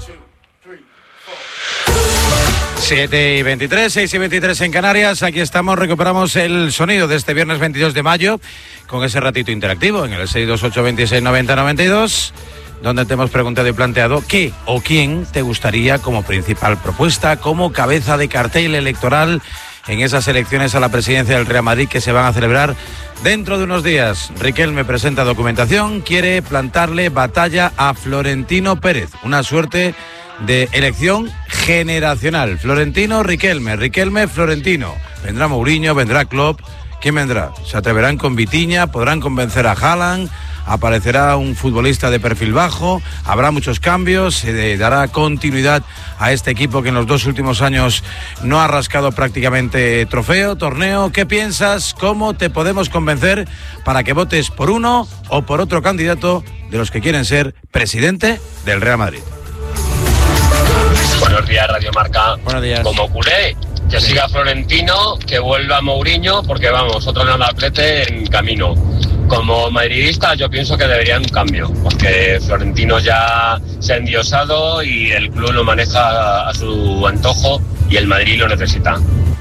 7:23, 6:23 en Canarias. Aquí estamos, recuperamos el sonido de este viernes 22 de mayo con ese ratito interactivo en el 628269092, donde te hemos preguntado y planteado qué o quién te gustaría como principal propuesta, como cabeza de cartel electoral en esas elecciones a la presidencia del Real Madrid que se van a celebrar dentro de unos días. Riquelme presenta documentación, quiere plantarle batalla a Florentino Pérez. Una suerte de elección generacional. Florentino, Riquelme, Riquelme, Florentino. Vendrá Mourinho, vendrá Klopp. ¿Quién vendrá? ¿Se atreverán con Vitinha? ¿Podrán convencer a Haaland? ¿Aparecerá un futbolista de perfil bajo? ¿Habrá muchos cambios? ¿Se dará continuidad a este equipo que en los 2 últimos años no ha rascado prácticamente trofeo, torneo? ¿Qué piensas? ¿Cómo te podemos convencer para que votes por uno o por otro candidato de los que quieren ser presidente del Real Madrid? Buenos días, Radio Marca. Buenos días. Como culé, que siga Florentino, que vuelva Mourinho, porque vamos, otro Nadaplete en camino. Como madridista, yo pienso que debería un cambio, porque Florentino ya se ha endiosado y el club lo maneja a su antojo y el Madrid lo necesita.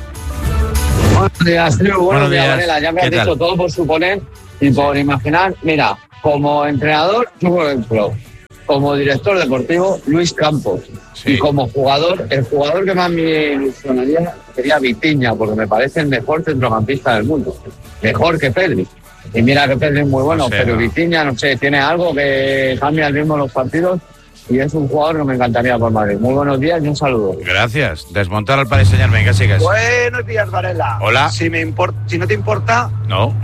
Buenos días, Tribu. Buenos días, Varela. Ya me has dicho todo por suponer y por imaginar. Mira, como entrenador, por ejemplo, como director deportivo, Luis Campos. Sí. Y como jugador, el jugador que más me ilusionaría sería Vitinha, porque me parece el mejor centrocampista del mundo. Mejor que Pedri. Y mira que Pedri es muy bueno, pero Vitinha, no sé, tiene algo que cambia el ritmo de los partidos y es un jugador que me encantaría por Madrid. Muy buenos días y un saludo. Gracias. Desmontar al Paris Saint-Germain, venga, sigas. Buenos días, Varela. Hola. Si no te importa, no.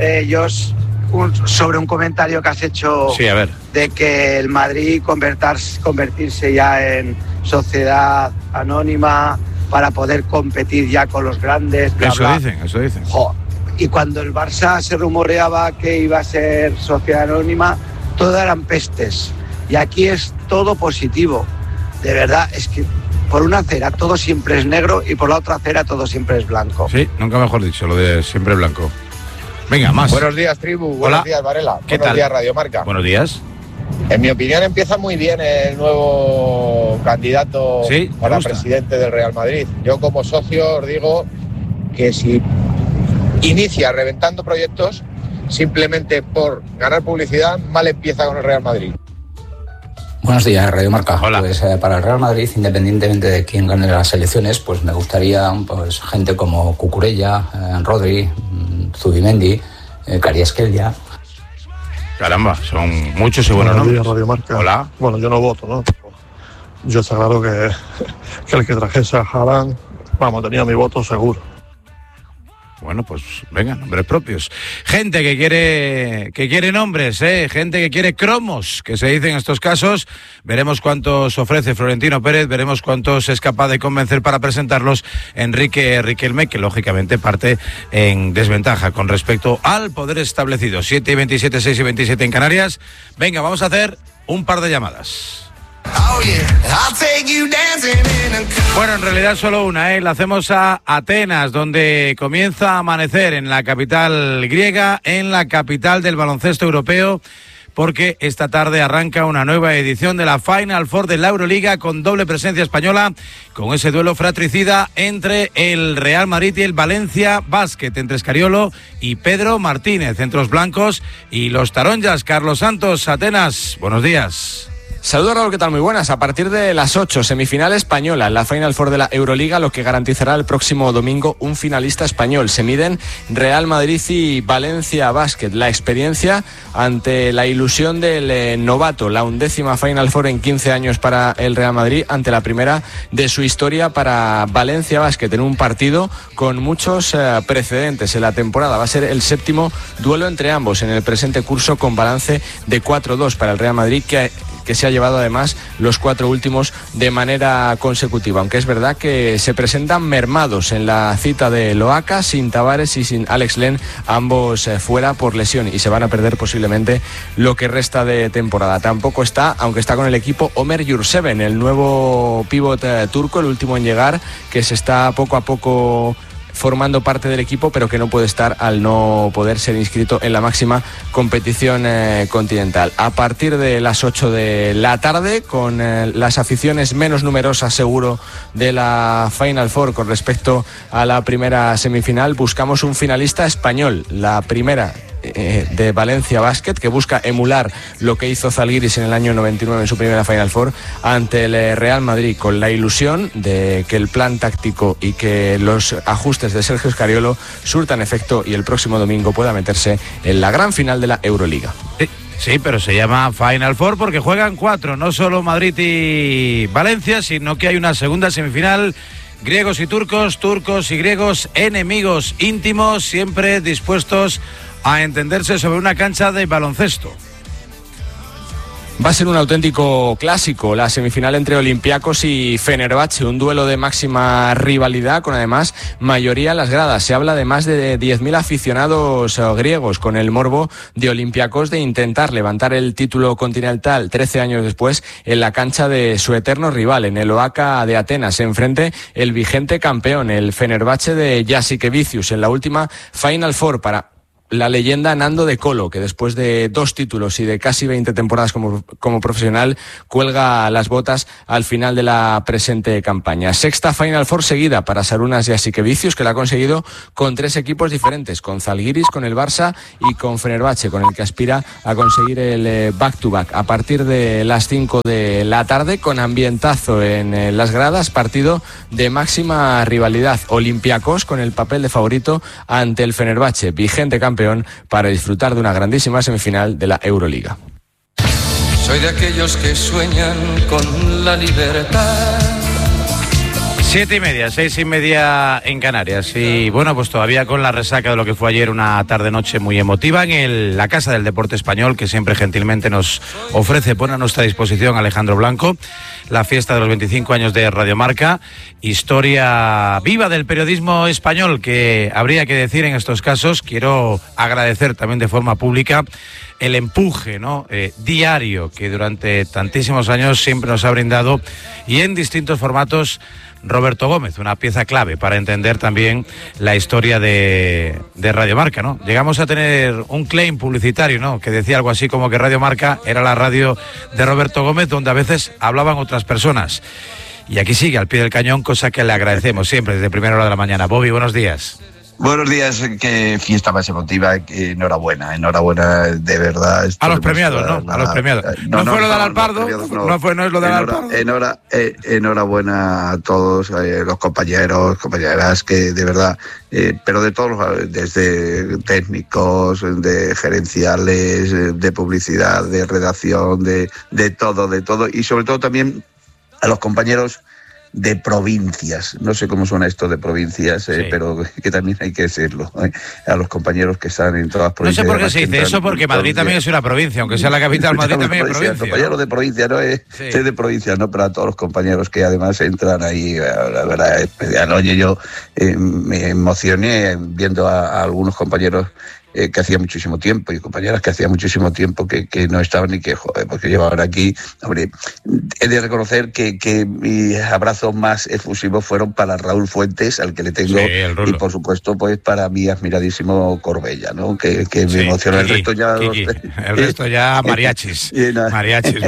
Sobre un comentario que has hecho, sí, a ver, de que el Madrid convertirse ya en sociedad anónima para poder competir ya con los grandes. Bla, eso bla. Dicen. Y cuando el Barça se rumoreaba que iba a ser sociedad anónima, todo eran pestes. Y aquí es todo positivo. De verdad, es que por una acera todo siempre es negro y por la otra acera todo siempre es blanco. Sí, nunca mejor dicho, lo de siempre blanco. Venga, más. Buenos días, Tribu. Hola. Buenos días, Varela. ¿Qué Buenos tal? días, Radio Marca. Buenos días. En mi opinión empieza muy bien el nuevo candidato para presidente del Real Madrid. Yo como socio os digo que si inicia reventando proyectos simplemente por ganar publicidad, mal empieza con el Real Madrid. Buenos días, Radio Marca. Hola. Pues para el Real Madrid, independientemente de quién gane las elecciones, pues me gustaría pues gente como Cucurella, Rodri, Zubimendi, Kariaskelia. Caramba, son muchos y buenos nombres. Buenos días, Radio Marca. Hola. Bueno, yo no voto, ¿no? Yo está claro que el que trajese a Haaland, vamos, tenía mi voto seguro. Bueno, pues venga, nombres propios. Gente que quiere nombres, gente que quiere cromos, que se dice en estos casos. Veremos cuántos ofrece Florentino Pérez, veremos cuántos es capaz de convencer para presentarlos Enrique Riquelme, que lógicamente parte en desventaja con respecto al poder establecido. 7:27, 6:27 en Canarias. Venga, vamos a hacer un par de llamadas. Bueno, en realidad solo una, la hacemos a Atenas, donde comienza a amanecer en la capital griega, en la capital del baloncesto europeo, porque esta tarde arranca una nueva edición de la Final Four de la Euroliga con doble presencia española, con ese duelo fratricida entre el Real Madrid y el Valencia Basket, entre Escariolo y Pedro Martínez, centros blancos, y los taronjas. Carlos Santos, Atenas, buenos días. Saludos, Raúl, ¿qué tal? Muy buenas. A partir de las 8, semifinal española en la Final Four de la Euroliga, lo que garantizará el próximo domingo un finalista español. Se miden Real Madrid y Valencia Basket. La experiencia ante la ilusión del novato, la 11ª Final Four en 15 años para el Real Madrid, ante la primera de su historia para Valencia Basket, en un partido con muchos precedentes en la temporada. Va a ser el 7º duelo entre ambos en el presente curso, con balance de 4-2 para el Real Madrid, que se ha llevado además los 4 últimos de manera consecutiva, aunque es verdad que se presentan mermados en la cita de Loaca, sin Tavares y sin Alex Len, ambos fuera por lesión, y se van a perder posiblemente lo que resta de temporada. Tampoco está, aunque está con el equipo, Ömer Yurtseven, el nuevo pívot turco, el último en llegar, que se está poco a poco formando parte del equipo, pero que no puede estar al no poder ser inscrito en la máxima competición continental. A partir de las 8 de la tarde, con las aficiones menos numerosas seguro de la Final Four con respecto a la primera semifinal, buscamos un finalista español, la primera de Valencia Basket, que busca emular lo que hizo Zalgiris en el año 99 en su primera Final Four ante el Real Madrid, con la ilusión de que el plan táctico y que los ajustes de Sergio Scariolo surtan efecto y el próximo domingo pueda meterse en la gran final de la Euroliga. Sí, pero se llama Final Four porque juegan 4, no solo Madrid y Valencia, sino que hay una segunda semifinal. Griegos y turcos, turcos y griegos, enemigos íntimos, siempre dispuestos a entenderse sobre una cancha de baloncesto. Va a ser un auténtico clásico la semifinal entre Olympiacos y Fenerbahce, un duelo de máxima rivalidad con además mayoría en las gradas. Se habla de más de 10.000 aficionados griegos, con el morbo de Olympiacos de intentar levantar el título continental 13 años después en la cancha de su eterno rival, en el Oaka de Atenas. Enfrente el vigente campeón, el Fenerbahce de Jasikevičius, en la última Final Four para la leyenda Nando De Colo, que después de 2 títulos y de casi 20 temporadas como profesional, cuelga las botas al final de la presente campaña. Sexta Final Four seguida para Sarunas Jasikevičius, que la ha conseguido con 3 equipos diferentes, con Zalgiris, con el Barça y con Fenerbahce, con el que aspira a conseguir el back-to-back. A partir de las 5 de la tarde, con ambientazo en las gradas, partido de máxima rivalidad. Olympiacos con el papel de favorito ante el Fenerbahce, vigente campeón, para disfrutar de una grandísima semifinal de la Euroliga. Soy de aquellos que sueñan con la libertad. 7:30, 6:30 en Canarias. Y bueno, pues todavía con la resaca de lo que fue ayer una tarde-noche muy emotiva en la Casa del Deporte Español, que siempre gentilmente nos ofrece, pone a nuestra disposición Alejandro Blanco, la fiesta de los 25 años de Radio Marca, historia viva del periodismo español, que habría que decir en estos casos. Quiero agradecer también de forma pública el empuje, ¿no?, diario que durante tantísimos años siempre nos ha brindado, y en distintos formatos, Roberto Gómez, una pieza clave para entender también la historia de Radio Marca, ¿no? Llegamos a tener un claim publicitario, ¿no?, que decía algo así como que Radio Marca era la radio de Roberto Gómez, donde a veces hablaban otras personas. Y aquí sigue al pie del cañón, cosa que le agradecemos siempre desde primera hora de la mañana. Bobby, buenos días. Buenos días, qué fiesta más emotiva, enhorabuena de verdad. A los premiados, ¿no? A los premiados. No fue lo del Alpardo, no es lo del Alpardo. Enhorabuena a todos los compañeros, compañeras, que de verdad, pero de todos, desde técnicos, de gerenciales, de publicidad, de redacción, de todo, y sobre todo también a los compañeros de provincias. No sé cómo suena esto de provincias, sí, pero que también hay que decirlo, a los compañeros que están en todas las provincias. No sé por qué se dice eso, porque Madrid también es una provincia, aunque sea la capital, Madrid también es provincia. Compañeros de provincia, no es de provincia, no, pero a todos los compañeros que además entran ahí, la verdad, especial. Oye, yo me emocioné viendo a algunos compañeros que hacía muchísimo tiempo, y compañeras que hacía muchísimo tiempo que no estaban, y que, joder, porque llevaban aquí. Hombre, he de reconocer que mis abrazos más efusivos fueron para Raúl Fuentes, al que le tengo, y por supuesto, pues para mi admiradísimo Corbella, ¿no?, que me emociona. El resto ya... el resto ya mariachis. Mariachis.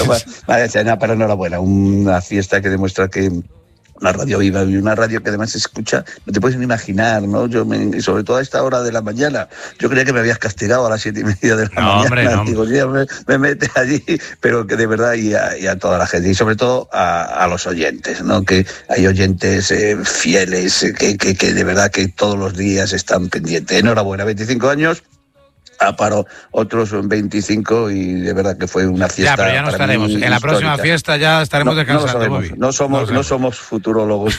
Pero enhorabuena, una fiesta que demuestra que una radio viva, y una radio que además se escucha, no te puedes ni imaginar, ¿no? Sobre todo a esta hora de la mañana, yo creía que me habías castigado a las 7:30 de la mañana. Hombre, no. Digo, ya me metes allí, pero que de verdad, y a toda la gente, y sobre todo a los oyentes, ¿no? Que hay oyentes fieles, que de verdad que todos los días están pendientes. Enhorabuena, 25 años. Paro otros 25, y de verdad que fue una fiesta. Ya, pero ya no estaremos. En la próxima fiesta ya estaremos descansando. No somos futurólogos.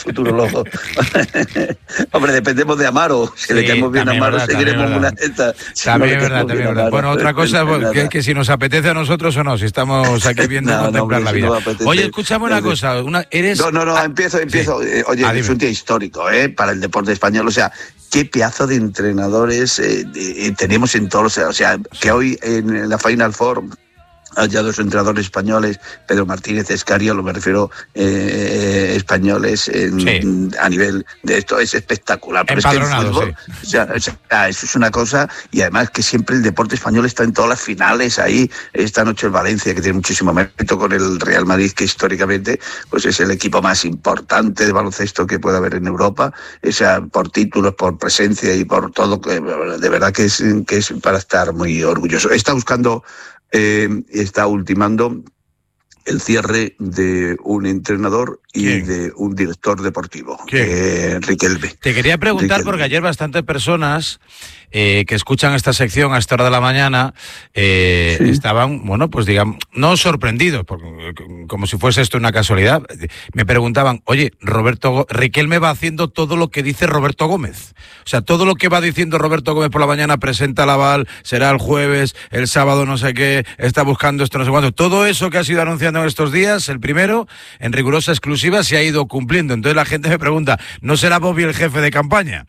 Hombre, dependemos de Amaro. Si le caemos bien a Amaro, seguiremos una esta. También es verdad. Bueno, otra cosa es que si nos apetece a nosotros o no, si estamos aquí viendo contemplar la vida. Oye, escúchame una cosa. Empiezo. Oye, es un día histórico, para el deporte español. O sea, qué pedazo de entrenadores tenemos en todos, o sea, que hoy en la Final Four haya dos entrenadores españoles, Pedro Martínez, Escariolo, me refiero españoles a nivel de esto, es espectacular. Pero es que el fútbol, eso es una cosa, y además que siempre el deporte español está en todas las finales ahí. Esta noche el Valencia, que tiene muchísimo mérito con el Real Madrid, que históricamente pues es el equipo más importante de baloncesto que puede haber en Europa, por títulos, por presencia y por todo, de verdad que es para estar muy orgulloso. Está ultimando el cierre de un entrenador y de un director deportivo, Riquelme. Te quería preguntar, porque ayer bastantes personas que escuchan esta sección a esta hora de la mañana estaban, bueno, pues digamos, no sorprendidos, como si fuese esto una casualidad. Me preguntaban, oye, Riquelme va haciendo todo lo que dice Roberto Gómez. O sea, todo lo que va diciendo Roberto Gómez por la mañana, presenta la aval, será el jueves, el sábado no sé qué, está buscando esto no sé cuánto. Todo eso que ha sido anunciando en estos días, el primero, en rigurosa exclusiva, se ha ido cumpliendo. Entonces la gente me pregunta, ¿no será Bobby el jefe de campaña?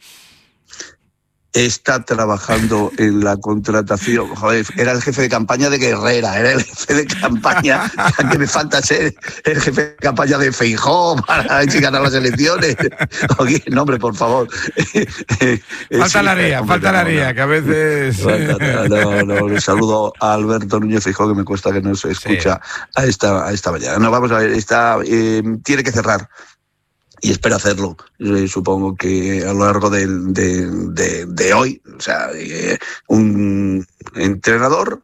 Está trabajando en la contratación. Joder, era el jefe de campaña de Guerrera, era el jefe de campaña, que me falta ser el jefe de campaña de Feijóo para ganar las elecciones. Oye, no, hombre, por favor. Falta la haría, que a veces... Le saludo a Alberto Núñez Feijóo, que me cuesta que no se escucha a esta mañana. No, vamos a ver, tiene que cerrar. Y espero hacerlo, supongo que a lo largo de hoy, o sea, un entrenador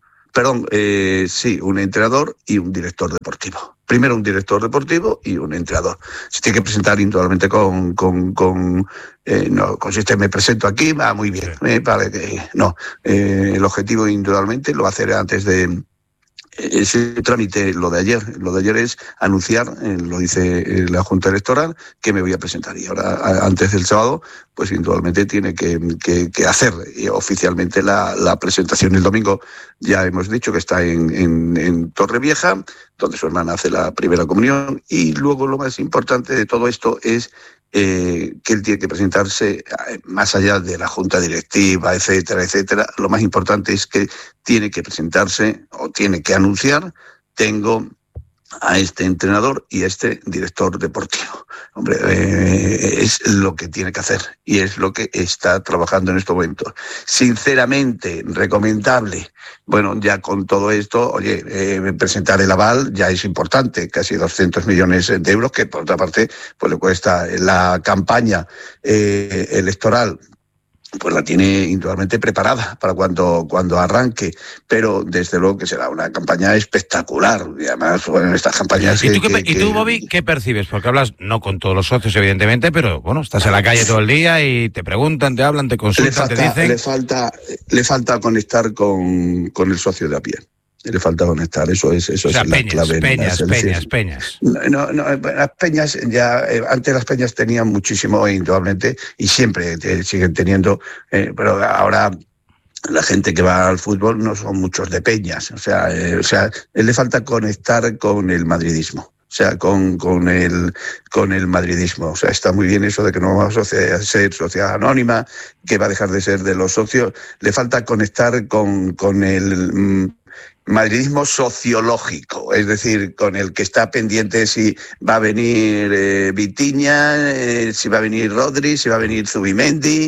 y un director deportivo. Primero un director deportivo y un entrenador. Se tiene que presentar indudablemente me presento aquí, va muy bien, el objetivo indudablemente lo va a hacer antes de... Ese trámite, lo de ayer es anunciar, lo dice la Junta Electoral, que me voy a presentar. Y ahora, antes del sábado, pues indudablemente tiene que hacer oficialmente la presentación. El domingo ya hemos dicho que está en Torrevieja, donde su hermana hace la primera comunión. Y luego lo más importante de todo esto es que él tiene que presentarse más allá de la junta directiva, etcétera, etcétera. Lo más importante es que tiene que presentarse o tiene que anunciar, tengo a este entrenador y a este director deportivo. Hombre, es lo que tiene que hacer y es lo que está trabajando en estos momentos. Sinceramente, recomendable. Bueno, ya con todo esto, presentar el aval ya es importante, casi 200 millones de euros, que por otra parte pues le cuesta la campaña electoral. Pues la tiene indudablemente preparada para cuando arranque, pero desde luego que será una campaña espectacular. Y además, bueno, estas campañas... ¿Y tú, Bobby, qué percibes? Porque hablas no con todos los socios, evidentemente, pero bueno, estás en la calle todo el día y te preguntan, te hablan, te consultan, te dicen... Le falta conectar con el socio de a pie. Le falta conectar, eso es la clave. Peñas. No, las peñas ya, antes las peñas tenían muchísimo, indudablemente, y siempre siguen teniendo, pero ahora la gente que va al fútbol no son muchos de peñas, o sea, le falta conectar con el madridismo. O sea, con el madridismo. O sea, está muy bien eso de que no vamos a ser sociedad anónima, que va a dejar de ser de los socios. Le falta conectar con el madridismo sociológico, es decir, con el que está pendiente si va a venir Vitinha, si va a venir Rodri, si va a venir Zubimendi,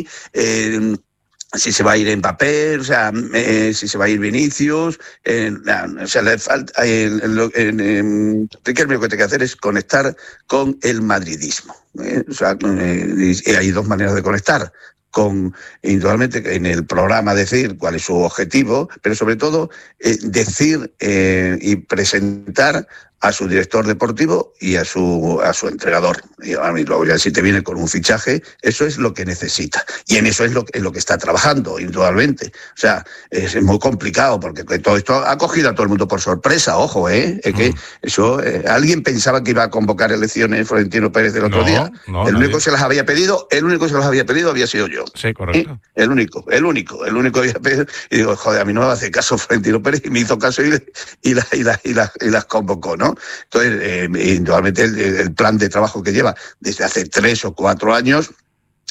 si se va a ir Mbappé, o sea, si se va a ir Vinicius, o sea, le falta, Riquelme lo que tiene que hacer es conectar con el madridismo, o sea, y hay dos maneras de conectar. Indudablemente en el programa decir cuál es su objetivo, pero sobre todo decir y presentar a su director deportivo y a su entrenador. Y luego ya si te viene con un fichaje, eso es lo que necesita. Y en eso es lo que está trabajando, indudablemente. O sea, es muy complicado porque todo esto ha cogido a todo el mundo por sorpresa, ojo, Es que eso, alguien pensaba que iba a convocar elecciones Florentino Pérez el otro día. El único que se las había pedido había sido yo. Sí, correcto. El único que había pedido. Y digo, joder, a mí no me va a hacer caso Florentino Pérez, y me hizo caso y las convocó, ¿no? Entonces, indudablemente el plan de trabajo que lleva desde hace 3 o 4 años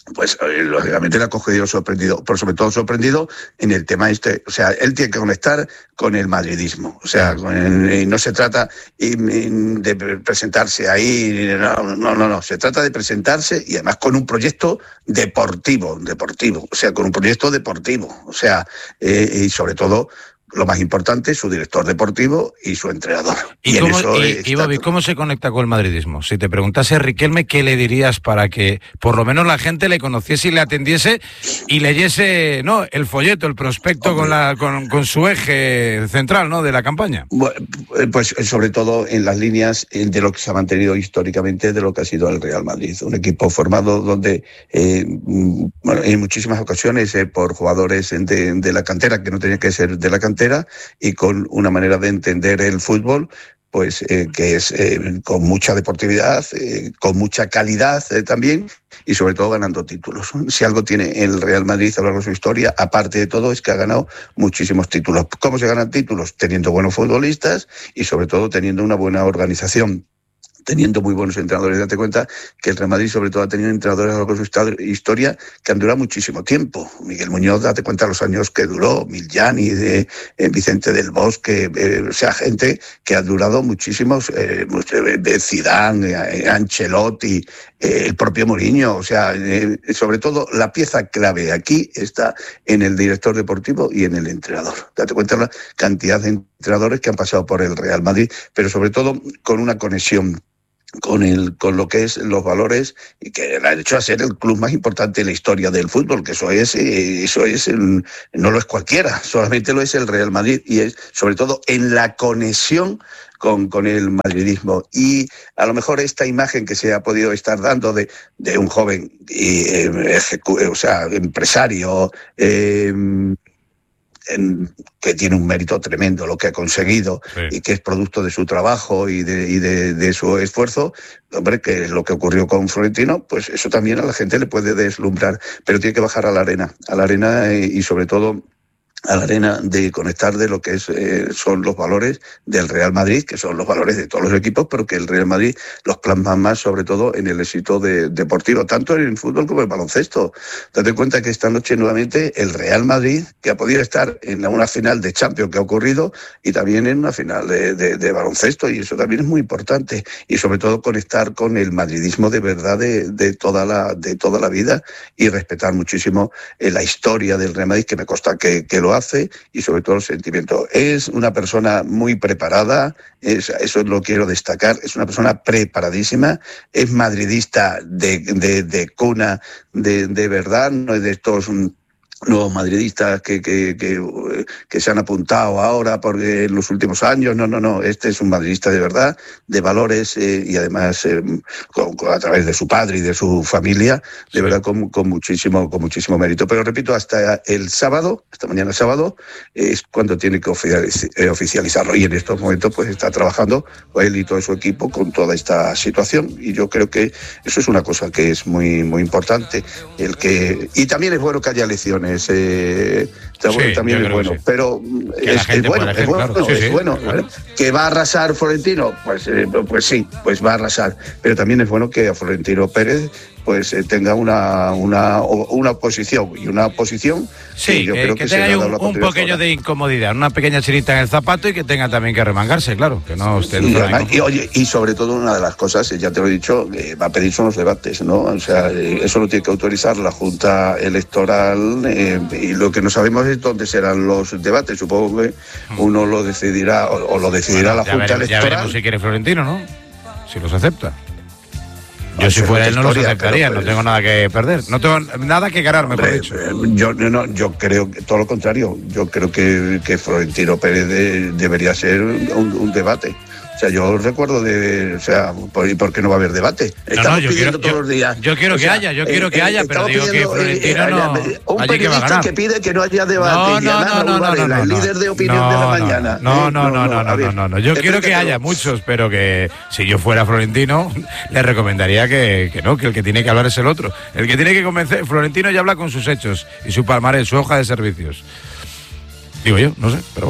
pues lógicamente le ha cogido sorprendido, pero sobre todo sorprendido en el tema o sea, él tiene que conectar con el madridismo, o sea, no se trata de presentarse ahí, no, se trata de presentarse y además con un proyecto deportivo, o sea, con un proyecto deportivo, o sea, y sobre todo, lo más importante, su director deportivo y su entrenador. ¿Y Bobby, cómo se conecta con el madridismo? Si te preguntase Riquelme, ¿qué le dirías para que por lo menos la gente le conociese y le atendiese y leyese, ¿no?, el folleto, el prospecto con su eje central, ¿no?, de la campaña? Pues sobre todo en las líneas de lo que se ha mantenido históricamente de lo que ha sido el Real Madrid. Un equipo formado donde, en muchísimas ocasiones por jugadores de la cantera, que no tenía que ser de la cantera, y con una manera de entender el fútbol pues que es con mucha deportividad, con mucha calidad también, y sobre todo ganando títulos. Si algo tiene el Real Madrid a lo largo de su historia, aparte de todo, es que ha ganado muchísimos títulos. ¿Cómo se ganan títulos? Teniendo buenos futbolistas y sobre todo teniendo una buena organización, teniendo muy buenos entrenadores. Date cuenta que el Real Madrid sobre todo ha tenido entrenadores a lo largo de su historia que han durado muchísimo tiempo. Miguel Muñoz, date cuenta los años que duró, Miljani, Vicente del Bosque, o sea, gente que ha durado muchísimos, Zidane, Ancelotti, el propio Mourinho, o sea, sobre todo la pieza clave aquí está en el director deportivo y en el entrenador. Date cuenta la cantidad de entrenadores que han pasado por el Real Madrid, pero sobre todo con una conexión con lo que es los valores, y que le ha hecho a ser el club más importante en la historia del fútbol, que eso es no lo es cualquiera, solamente lo es el Real Madrid, y es sobre todo en la conexión con el madridismo. Y a lo mejor esta imagen que se ha podido estar dando de un joven empresario, que tiene un mérito tremendo lo que ha conseguido, sí, y que es producto de su trabajo y de su esfuerzo, hombre, que es lo que ocurrió con Florentino, pues eso también a la gente le puede deslumbrar, pero tiene que bajar a la arena y sobre todo a la arena de conectar de lo que son los valores del Real Madrid, que son los valores de todos los equipos, pero que el Real Madrid los plasma más sobre todo en el éxito deportivo, tanto en el fútbol como en el baloncesto. Date cuenta que esta noche nuevamente el Real Madrid, que ha podido estar en una final de Champions que ha ocurrido, y también en una final de baloncesto, y eso también es muy importante, y sobre todo conectar con el madridismo de verdad de toda la vida, y respetar muchísimo la historia del Real Madrid, que me consta que lo hace, y sobre todo el sentimiento. Es una persona muy preparada, eso lo quiero destacar, es una persona preparadísima, es madridista de cuna, de verdad, no es de estos nuevos madridistas que se han apuntado ahora porque en los últimos años, no, este es un madridista de verdad, de valores, y además a través de su padre y de su familia, de verdad con muchísimo mérito. Pero repito, hasta mañana sábado, es cuando tiene que oficializarlo, y en estos momentos pues está trabajando él y todo su equipo con toda esta situación, y yo creo que eso es una cosa que es muy, muy importante, y también es bueno que haya elecciones. También es bueno, pero es bueno. ¿Que va a arrasar Florentino? Pues sí, pues va a arrasar, pero también es bueno que a Florentino Pérez pues tenga una oposición, y una oposición yo creo que tenga un pequeño de incomodidad, una pequeña chirita en el zapato, y que tenga también que remangarse, claro, que no esté y sobre todo una de las cosas, ya te lo he dicho, va a pedir son los debates, ¿no? O sea, eso lo tiene que autorizar la Junta Electoral, y lo que no sabemos es dónde serán los debates. Supongo que uno lo decidirá, o lo decidirá la Junta Electoral. Ya veremos si quiere Florentino, ¿no? Si los acepta. Yo si fuera él no los aceptaría, no tengo nada que perder, no tengo nada que ganar, mejor dicho. Yo creo que todo lo contrario, yo creo que Florentino Pérez debería ser un debate. O sea, yo recuerdo ¿por qué no va a haber debate? Estamos pidiendo todos los días. Yo quiero que haya, pero digo que Florentino no. Un periodista que pide que no haya debate. No, el líder de opinión de la mañana. No. Yo quiero que haya muchos, pero que si yo fuera Florentino, le recomendaría que el que tiene que hablar es el otro. El que tiene que convencer. Florentino ya habla con sus hechos y su palmarés, su hoja de servicios. Digo yo, no sé, pero bueno.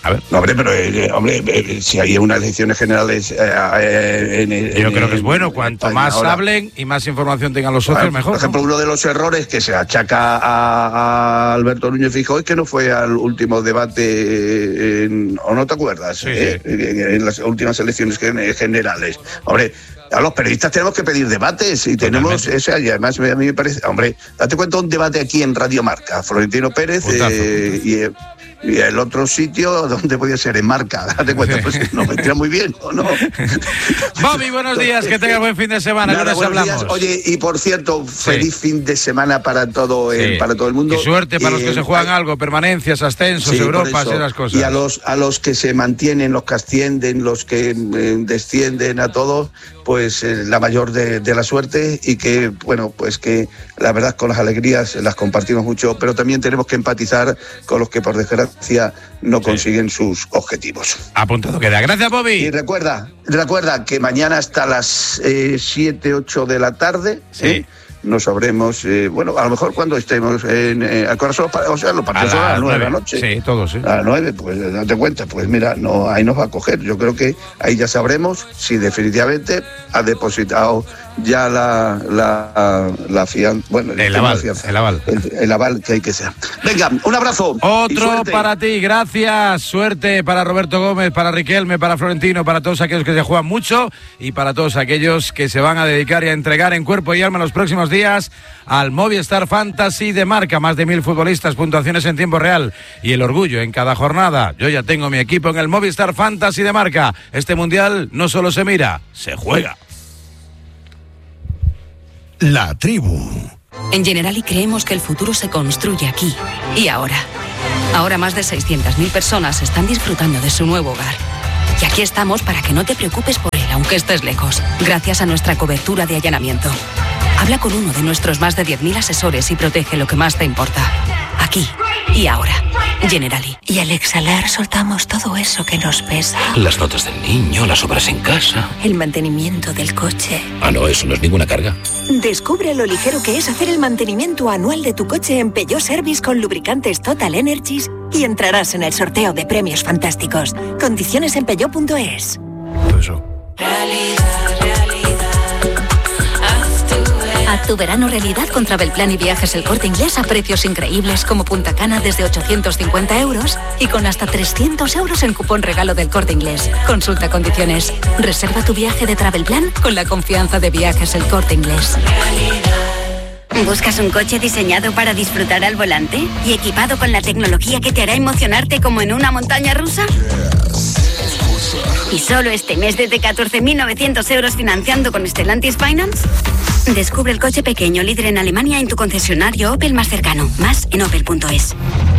A ver. No, hombre, pero si hay unas elecciones generales... Yo creo que es bueno, cuanto más hablen y más información tengan los socios, mejor. Por ejemplo, uno de los errores que se achaca a Alberto Núñez Feijóo es que no fue al último debate, ¿o no te acuerdas? Sí. En las últimas elecciones generales. Hombre, a los periodistas tenemos que pedir debates y tenemos ese, y además a mí me parece, hombre, date cuenta, un debate aquí en Radio Marca, Florentino Pérez y el otro sitio donde podía ser en Marca, date cuenta, pues no me tira muy bien, ¿o no? Bobby, buenos días, que tengas buen fin de semana. Nada, lunes hablamos. Días. Oye, y por cierto, feliz fin de semana para todo el mundo. Y suerte para los que se juegan algo, permanencias, ascensos, Europas, esas cosas. Y a los que se mantienen, los que ascienden, los que descienden, a todos, pues la mayor de la suerte, y que, bueno, pues que la verdad con las alegrías las compartimos mucho, pero también tenemos que empatizar con los que por desgracia no consiguen sus objetivos. Apuntado queda. Gracias, Bobby. Y recuerda que mañana hasta las 7, 8 de la tarde nos sabremos, a lo mejor cuando estemos en al corazón, o sea, los partidos son a las 9 de la noche. Sí, todos, sí. A las 9, pues date cuenta, pues mira, ahí nos va a coger. Yo creo que ahí ya sabremos si definitivamente ha depositado ya la fianza, el aval que hay que ser. Venga, un abrazo. Otro para ti, gracias. Suerte para Roberto Gómez, para Riquelme, para Florentino, para todos aquellos que se juegan mucho y para todos aquellos que se van a dedicar y a entregar en cuerpo y alma los próximos días al Movistar Fantasy de Marca. Más de 1000 futbolistas, puntuaciones en tiempo real y el orgullo en cada jornada. Yo ya tengo mi equipo en el Movistar Fantasy de Marca. Este mundial no solo se mira, se juega. La tribu. En Generali creemos que el futuro se construye aquí y ahora. Ahora más de 600.000 personas están disfrutando de su nuevo hogar. Y aquí estamos para que no te preocupes por él, aunque estés lejos, gracias a nuestra cobertura de allanamiento. Habla con uno de nuestros más de 10.000 asesores y protege lo que más te importa. Aquí y ahora. Generali. Y al exhalar soltamos todo eso que nos pesa. Las notas del niño, las obras en casa. El mantenimiento del coche. Ah, no, eso no es ninguna carga. Descubre lo ligero que es hacer el mantenimiento anual de tu coche en Peugeot Service con lubricantes Total Energies y entrarás en el sorteo de premios fantásticos. Condiciones en peugeot.es. Eso. Haz tu verano realidad con Travelplan y Viajes El Corte Inglés a precios increíbles como Punta Cana desde 850 euros y con hasta 300 euros en cupón regalo del Corte Inglés. Consulta condiciones. Reserva tu viaje de Travelplan con la confianza de Viajes El Corte Inglés. ¿Buscas un coche diseñado para disfrutar al volante y equipado con la tecnología que te hará emocionarte como en una montaña rusa? ¿Y solo este mes desde 14.900 euros financiando con Stellantis Finance? Descubre el coche pequeño líder en Alemania en tu concesionario Opel más cercano. Más en opel.es.